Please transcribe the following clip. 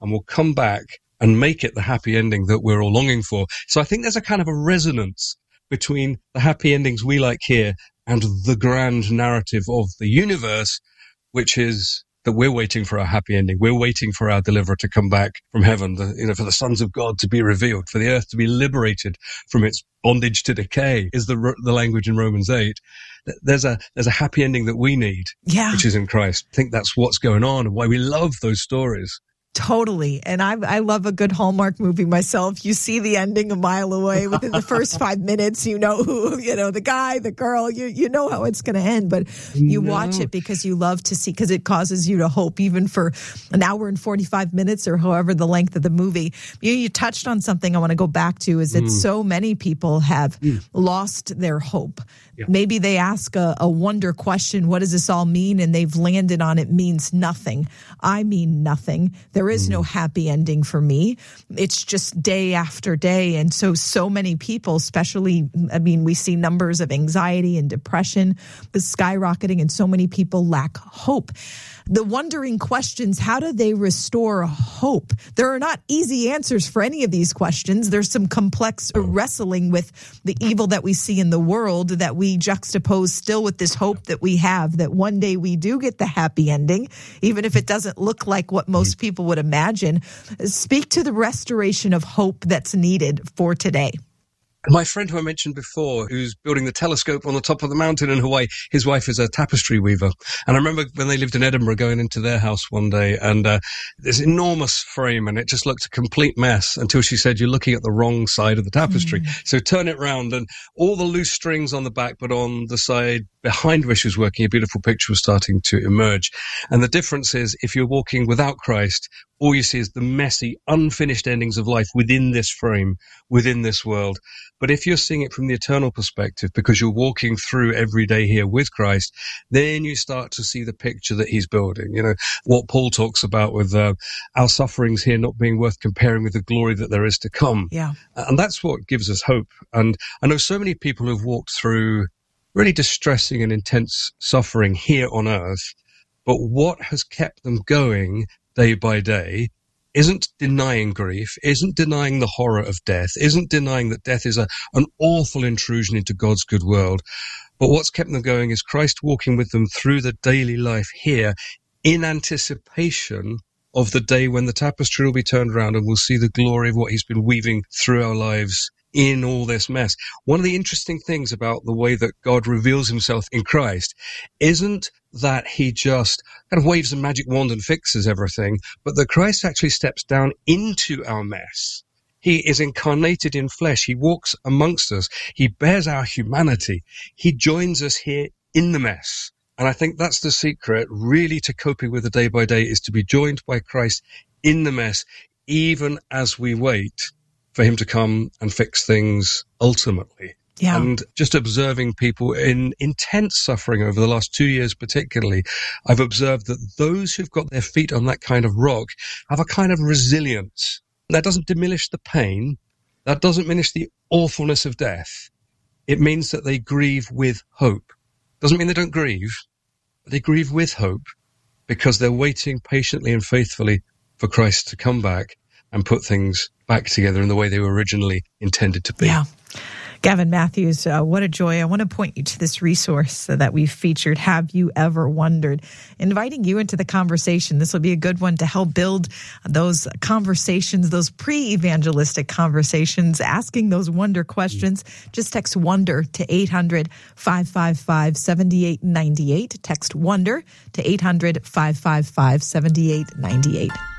and will come back and make it the happy ending that we're all longing for. So I think there's a kind of a resonance between the happy endings we like here and the grand narrative of the universe, which is that we're waiting for our happy ending. We're waiting for our deliverer to come back from heaven, for the sons of God to be revealed, for the earth to be liberated from its bondage to decay, is the language in Romans 8. There's a happy ending that we need, which is in Christ. I think that's what's going on and why we love those stories. Totally. And I love a good Hallmark movie myself. You see the ending a mile away within the first 5 minutes. You know who, the guy, the girl, you know how it's going to end, but you watch it because you love to see, because it causes you to hope even for an hour and 45 minutes or however the length of the movie. You touched on something I want to go back to is that so many people have lost their hope. Yeah. Maybe they ask a wonder question, what does this all mean? And they've landed on it means nothing. I mean nothing. There is no happy ending for me. It's just day after day. And so many people, especially, we see numbers of anxiety and depression skyrocketing, and so many people lack hope. The wondering questions, how do they restore hope? There are not easy answers for any of these questions. There's some complex wrestling with the evil that we see in the world that we juxtapose still with this hope that we have that one day we do get the happy ending, even if it doesn't look like what most people would imagine. Speak to the restoration of hope that's needed for today. My friend who I mentioned before, who's building the telescope on the top of the mountain in Hawaii, his wife is a tapestry weaver. And I remember when they lived in Edinburgh going into their house one day, and this enormous frame, and it just looked a complete mess until she said, you're looking at the wrong side of the tapestry. So turn it round, and all the loose strings on the back, but on the side behind where she was working, a beautiful picture was starting to emerge. And the difference is, if you're walking without Christ, all you see is the messy, unfinished endings of life within this frame, within this world. But if you're seeing it from the eternal perspective, because you're walking through every day here with Christ, then you start to see the picture that he's building. What Paul talks about with our sufferings here not being worth comparing with the glory that there is to come. Yeah. And that's what gives us hope. And I know so many people who've walked through really distressing and intense suffering here on earth, but what has kept them going day by day isn't denying grief, isn't denying the horror of death, isn't denying that death is an awful intrusion into God's good world. But what's kept them going is Christ walking with them through the daily life here in anticipation of the day when the tapestry will be turned around and we'll see the glory of what he's been weaving through our lives in all this mess. One of the interesting things about the way that God reveals himself in Christ isn't that he just kind of waves a magic wand and fixes everything, but that Christ actually steps down into our mess. He is incarnated in flesh. He walks amongst us. He bears our humanity. He joins us here in the mess. And I think that's the secret really to coping with the day by day, is to be joined by Christ in the mess, even as we wait for him to come and fix things ultimately. Yeah. And just observing people in intense suffering over the last 2 years particularly, I've observed that those who've got their feet on that kind of rock have a kind of resilience. That doesn't diminish the pain. That doesn't diminish the awfulness of death. It means that they grieve with hope. Doesn't mean they don't grieve, but they grieve with hope because they're waiting patiently and faithfully for Christ to come back and put things back together in the way they were originally intended to be. Yeah. Gavin Matthews, what a joy. I want to point you to this resource that we've featured, Have You Ever Wondered? Inviting you into the conversation. This will be a good one to help build those conversations, those pre-evangelistic conversations, asking those wonder questions. Just text WONDER to 800-555-7898. Text WONDER to 800-555-7898.